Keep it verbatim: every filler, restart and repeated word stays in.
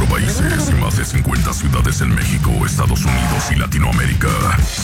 países y más de cincuenta ciudades en México, Estados Unidos y Latinoamérica.